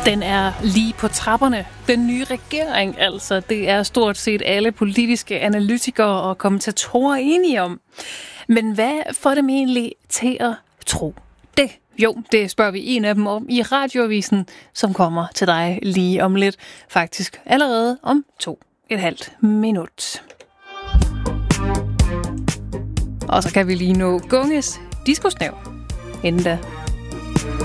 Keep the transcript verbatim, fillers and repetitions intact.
Den er lige på trapperne. Den nye regering, altså. Det er stort set alle politiske analytikere og kommentatorer enige om. Men hvad får dem egentlig til at tro det? Jo, det spørger vi en af dem om i Radioavisen, som kommer til dig lige om lidt. Faktisk allerede om to et halvt minut. Og så kan vi lige nå Gunges diskusnav. Inden da.